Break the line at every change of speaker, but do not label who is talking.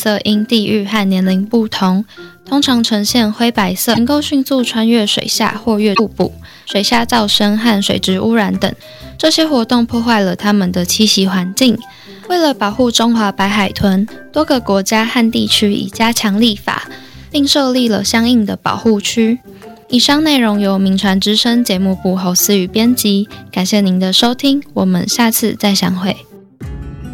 色因地域和年龄不同，通常呈现灰白色，能够迅速穿越水下或越瀑布、水下噪声和水质污染等。这些活动破坏了它们的栖息环境。为了保护中华白海豚，多个国家和地区已加强立法，并设立了相应的保护区。以上内容由铭传之声节目部侯思雨编辑，感谢您的收听，我们下次再相会。